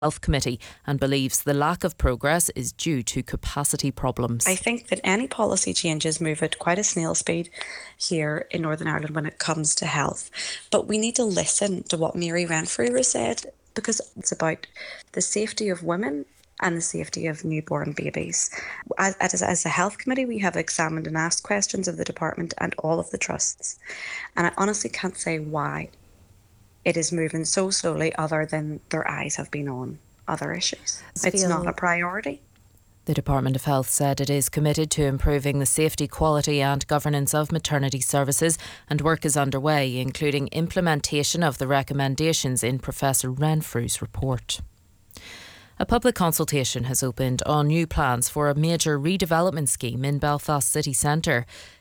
Health Committee and believes the lack of progress is due to capacity problems. I think that any policy changes move at quite a snail speed here in Northern Ireland when it comes to health. But we need to listen to what Mary Renfrew said, because it's about the safety of women and the safety of newborn babies. As a health committee, we have examined and asked questions of the department and all of the trusts. And I honestly can't say why it is moving so slowly other than their eyes have been on other issues. It's not a priority. The Department of Health said it is committed to improving the safety, quality and governance of maternity services, and work is underway, including implementation of the recommendations in Professor Renfrew's report. A public consultation has opened on new plans for a major redevelopment scheme in Belfast city centre.